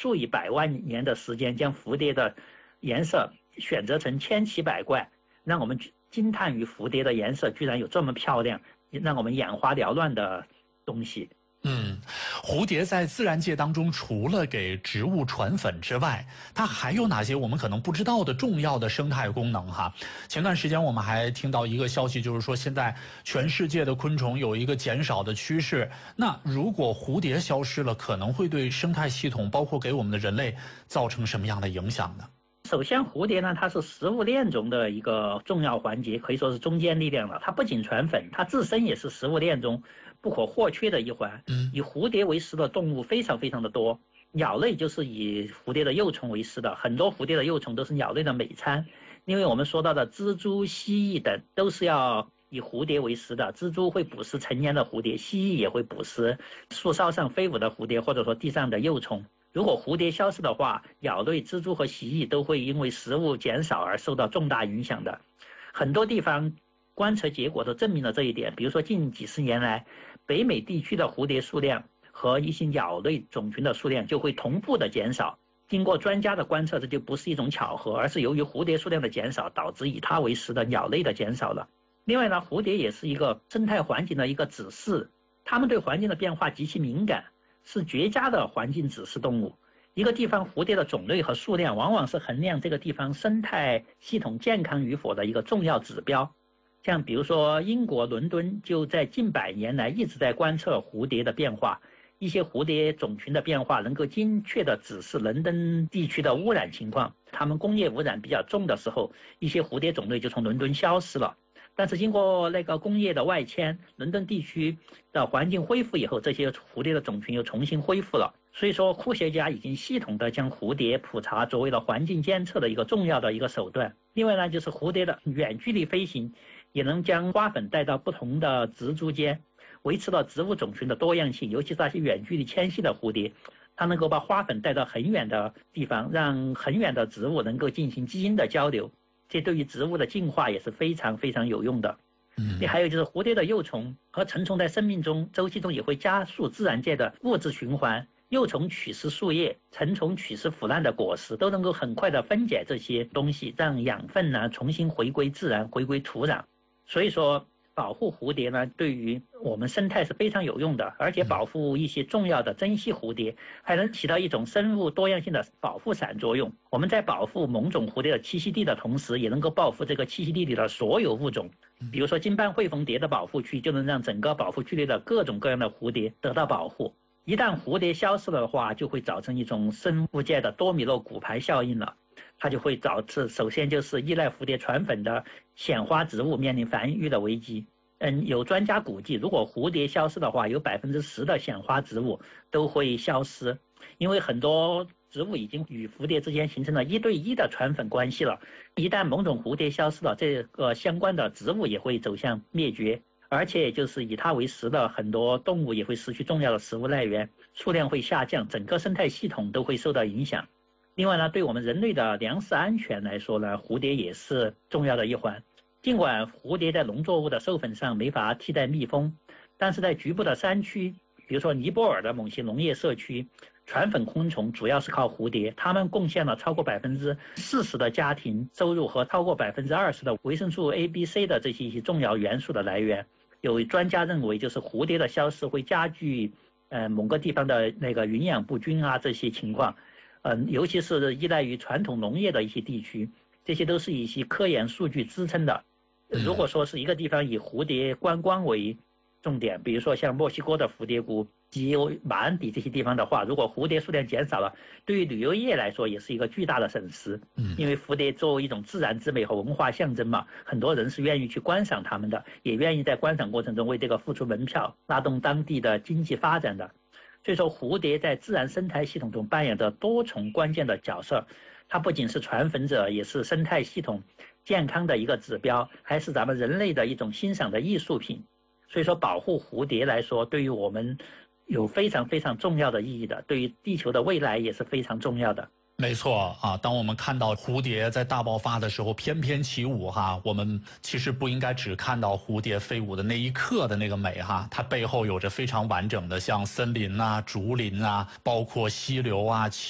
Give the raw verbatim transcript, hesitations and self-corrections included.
数以百万年的时间，将蝴蝶的颜色选择成千奇百怪，让我们惊叹于蝴蝶的颜色居然有这么漂亮，让我们眼花缭乱的东西。 嗯，蝴蝶在自然界当中，除了给植物传粉之外，它还有哪些我们可能不知道的重要的生态功能哈？前段时间我们还听到一个消息，就是说现在全世界的昆虫有一个减少的趋势。那如果蝴蝶消失了，可能会对生态系统，包括给我们的人类造成什么样的影响呢？ 首先，蝴蝶呢，它是食物链中的一个重要环节，可以说是中坚力量了。它不仅传粉，它自身也是食物链中不可或缺的一环。以蝴蝶为食的动物非常非常的多，鸟类就是以蝴蝶的幼虫为食的，很多蝴蝶的幼虫都是鸟类的美餐。因为我们说到的蜘蛛、蜥蜴等都是要以蝴蝶为食的，蜘蛛会捕食成年的蝴蝶，蜥蜴也会捕食树梢上飞舞的蝴蝶，或者说地上的幼虫。如果蝴蝶消失的话，鸟类、蜘蛛和蜥蜴都会因为食物减少而受到重大影响的。很多地方观测结果都证明了这一点，比如说近几十年来，北美地区的蝴蝶数量和一些鸟类种群的数量就会同步的减少。经过专家的观测，这就不是一种巧合，而是由于蝴蝶数量的减少，导致以它为食的鸟类的减少了。另外呢，蝴蝶也是一个生态环境的一个指示，它们对环境的变化极其敏感，是绝佳的环境指示动物。一个地方蝴蝶的种类和数量往往是衡量这个地方生态系统健康与否的一个重要指标。像比如说英国伦敦就在近百年来一直在观测蝴蝶的变化，一些蝴蝶种群的变化能够精确地指示伦敦地区的污染情况。它们工业污染比较重的时候，一些蝴蝶种类就从伦敦消失了。但是经过那个工业的外迁，伦敦地区的环境恢复以后，这些蝴蝶的种群又重新恢复了。所以说，科学家已经系统的将蝴蝶普查作为了环境监测的一个重要的一个手段。另外呢，就是蝴蝶的远距离飞行，也能将花粉带到不同的植株间，维持了植物种群的多样性。尤其是那些远距离迁徙的蝴蝶，它能够把花粉带到很远的地方，让很远的植物能够进行基因的交流。这对于植物的进化也是非常非常有用的。嗯，还有就是蝴蝶的幼虫和成虫在生命中周期中也会加速自然界的物质循环，幼虫取食树叶，成虫取食腐烂的果实，都能够很快的分解这些东西，让养分呢重新回归自然，回归土壤。所以说保护蝴蝶呢，对于我们生态是非常有用的，而且保护一些重要的珍稀蝴蝶，还能起到一种生物多样性的保护伞作用。我们在保护某种蝴蝶的栖息地的同时，也能够保护这个栖息地里的所有物种。比如说金斑喙凤蝶的保护区，就能让整个保护区里的各种各样的蝴蝶得到保护。一旦蝴蝶消失了的话，就会造成一种生物界的多米诺骨牌效应了。它就会导致，首先就是依赖蝴蝶传粉的显花植物面临繁育的危机。嗯，有专家估计，如果蝴蝶消失的话，有百分之十的显花植物都会消失，因为很多植物已经与蝴蝶之间形成了一对一的传粉关系了。一旦某种蝴蝶消失了，这个相关的植物也会走向灭绝，而且就是以它为食的很多动物也会失去重要的食物来源，数量会下降，整个生态系统都会受到影响。另外呢，对我们人类的粮食安全来说呢，蝴蝶也是重要的一环。尽管蝴蝶在农作物的授粉上没法替代蜜蜂，但是在局部的山区，比如说尼泊尔的某些农业社区，传粉昆虫主要是靠蝴蝶，它们贡献了超过百分之四十的家庭收入和超过百分之二十的维生素 A、B、C 的这些一些重要元素的来源。有专家认为，就是蝴蝶的消失会加剧呃某个地方的那个营养不均啊这些情况。嗯，尤其是依赖于传统农业的一些地区，这些都是一些科研数据支撑的。如果说是一个地方以蝴蝶观光为重点，比如说像墨西哥的蝴蝶谷及马鞍底这些地方的话，如果蝴蝶数量减少了，对于旅游业来说也是一个巨大的损失。因为蝴蝶作为一种自然之美和文化象征嘛，很多人是愿意去观赏它们的，也愿意在观赏过程中为这个付出门票，拉动当地的经济发展的。所以说，蝴蝶在自然生态系统中扮演着多重关键的角色，它不仅是传粉者，也是生态系统健康的一个指标，还是咱们人类的一种欣赏的艺术品。所以说，保护蝴蝶来说，对于我们有非常非常重要的意义的，对于地球的未来也是非常重要的。 没错啊，当我们看到蝴蝶在大爆发的时候翩翩起舞哈，我们其实不应该只看到蝴蝶飞舞的那一刻的那个美哈，它背后有着非常完整的像森林啊、竹林啊，包括溪流啊、